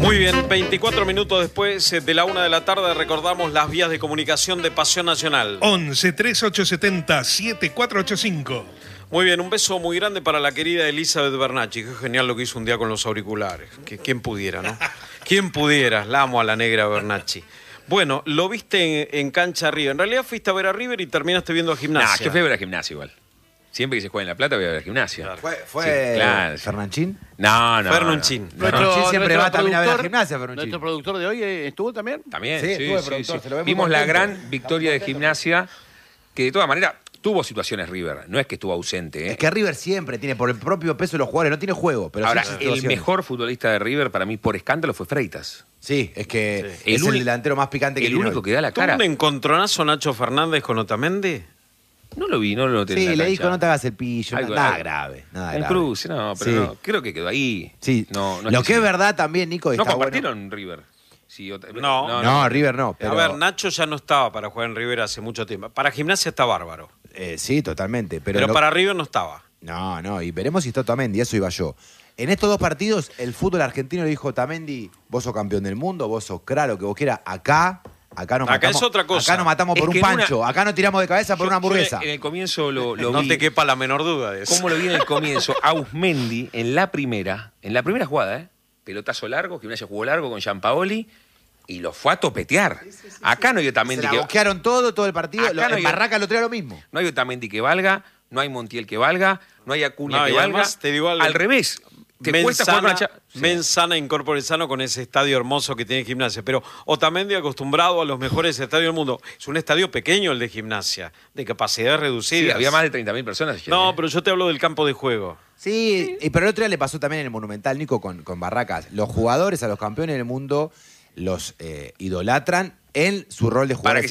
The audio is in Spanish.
Muy bien, 24 minutos después de la 1 de la tarde recordamos las vías de comunicación de Pasión Nacional. 11 3870 7485. Muy bien, un beso muy grande para la querida Elizabeth Bernacchi. Qué genial lo que hizo un día con los auriculares. ¿Quién pudiera, no? ¿Quién pudiera? La amo a la negra Bernacchi. Bueno, lo viste en cancha River. En realidad fuiste a ver a River y terminaste viendo a Gimnasia. Yo fui a ver a Gimnasia igual. Siempre que se juega en La Plata voy a ver a Gimnasia. Claro. ¿Fue Sí, claro. Fernanchín? No. Fernuchin. Fernanchín siempre va también a ver a productor- Gimnasia, Fernanchín. ¿Nuestro productor de hoy estuvo también? También, Sí, sí, estuve sí, productor, sí. se lo vemos Vimos la contento. gran victoria de Gimnasia, que de todas maneras tuvo situaciones River. No es que estuvo ausente, ¿eh? Es que River siempre tiene, por el propio peso de los jugadores, no tiene juego. Pero Ahora, sí el situaciones. mejor futbolista de River para mí por escándalo fue Freitas. Sí, es que Sí. es el delantero más picante que El tiene único hoy. que da la ¿Tuvo cara. un encontronazo Nacho Fernández con Otamendi? No lo vi, no lo noté. en Sí, la le cancha. dijo, no te hagas el pillo. Algo- Nada algo- grave. Nada Un grave. cruce, no, pero Sí. no, creo que quedó ahí. Sí. No, Lo que es verdad también, Nico, y No está compartieron River. Sí, No. No, River no. Pero, A ver, Nacho ya no estaba para jugar en River hace mucho tiempo. Para Gimnasia está bárbaro. sí, totalmente. Pero, Pero para River no estaba. No, y veremos si está Otamendi, eso iba yo. En estos dos partidos, el fútbol argentino le dijo, Otamendi, vos sos campeón del mundo, vos sos lo que vos quieras. Acá nos Acá matamos. es otra cosa. Acá nos matamos por Es un que en pancho. Acá nos tiramos de cabeza por una hamburguesa. En el comienzo lo No vi. te quepa la menor duda de eso. ¿Cómo lo vi en el comienzo? Ausmendi en la primera jugada, pelotazo largo, Gimnasia jugó largo con Gianpaoli y lo fue a topetear. Acá no hay Se Otamendi la que boquearon todo el partido. Acá no En hay- Barraca lo trae lo mismo. no hay Otamendi que valga, no hay Montiel que valga, no hay Acuña No, que y valga. además te digo algo. Al revés. Te cuesta jugar con la Sí. Mensana incorpore sano con ese estadio hermoso que tiene Gimnasia. Pero Otamendi acostumbrado a los mejores estadios del mundo. Es un estadio pequeño el de Gimnasia, de capacidad reducida. Sí, había más de 30.000 personas ayer, No, ¿eh? pero yo te hablo del campo de juego. Sí, pero el otro día le pasó también en el Monumental, Nico, con Barracas. Los jugadores a los campeones del mundo los idolatran en su rol de jugadores.